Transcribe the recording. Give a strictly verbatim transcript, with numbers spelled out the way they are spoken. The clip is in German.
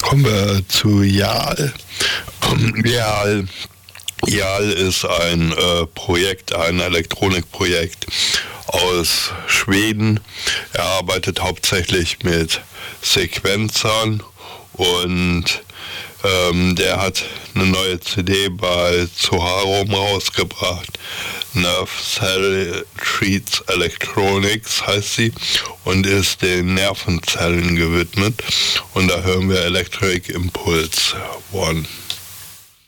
Kommen wir zu Jarl. Jarl. Jarl ist ein äh, Projekt, ein Elektronikprojekt aus Schweden. Er arbeitet hauptsächlich mit Sequenzern und ähm, der hat eine neue C D bei Zoharum rausgebracht. Nerve Cell Treats Electronics heißt sie und ist den Nervenzellen gewidmet. Und da hören wir Electric Impulse One.